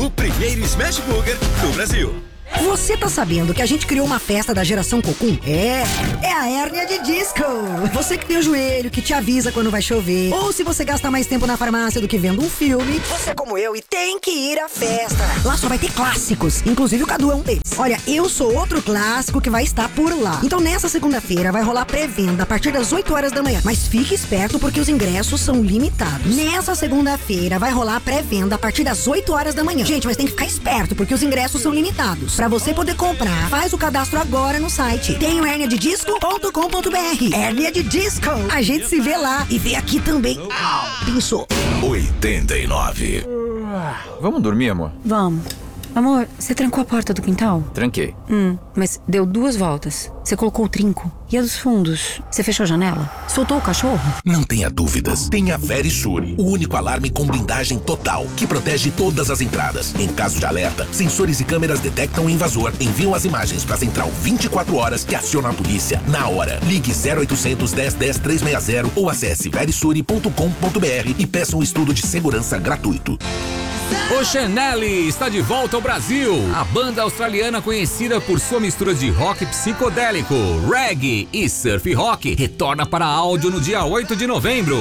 o primeiro Smash Burger do Brasil. Você tá sabendo que a gente criou uma festa da geração Cocum? É a hérnia de disco. Você que tem o joelho, que te avisa quando vai chover, ou se você gasta mais tempo na farmácia do que vendo um filme, você é como eu e tem que ir à festa. Lá só vai ter clássicos, inclusive o Cadu é um deles. Olha, eu sou outro clássico que vai estar por lá. Então nessa segunda-feira vai rolar pré-venda a partir das 8 horas da manhã. Mas fique esperto porque os ingressos são limitados. Nessa segunda-feira vai rolar pré-venda a partir das 8 horas da manhã. Gente, mas tem que ficar esperto porque os ingressos são limitados. Pra você poder comprar, faz o cadastro agora no site. Tem o herniadedisco.com.br. Hérnia de Disco. A gente se vê lá e vê aqui também. Pensou. 89. Vamos dormir, amor? Vamos. Amor, você trancou a porta do quintal? Tranquei. Mas deu 2 voltas. Você colocou o trinco. E a dos fundos? Você fechou a janela? Soltou o cachorro? Não tenha dúvidas. Tem a Verisure, o único alarme com blindagem total, que protege todas as entradas. Em caso de alerta, sensores e câmeras detectam o invasor, enviam as imagens para a central 24 horas que aciona a polícia na hora. Ligue 0800 10 10 360 ou acesse verisure.com.br e peça um estudo de segurança gratuito. Oceanelli está de volta ao Brasil. A banda australiana conhecida por sua mistura de rock psicodélico, reggae e surf rock retorna para áudio no dia 8 de novembro.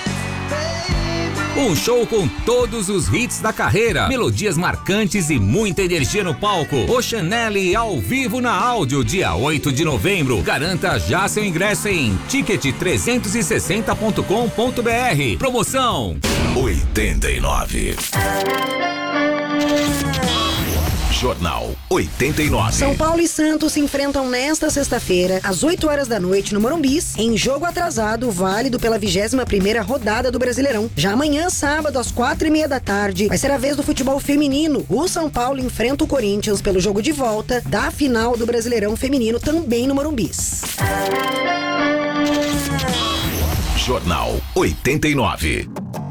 Um show com todos os hits da carreira, melodias marcantes e muita energia no palco. Oceanelli ao vivo na áudio, dia 8 de novembro. Garanta já seu ingresso em ticket360.com.br. Promoção 89. Jornal 89. São Paulo e Santos se enfrentam nesta sexta-feira, às 8 horas da noite, no Morumbis, em jogo atrasado, válido pela 21ª rodada do Brasileirão. Já amanhã, sábado, às 4:30 da tarde, vai ser a vez do futebol feminino. O São Paulo enfrenta o Corinthians pelo jogo de volta da final do Brasileirão feminino, também no Morumbis. Jornal 89.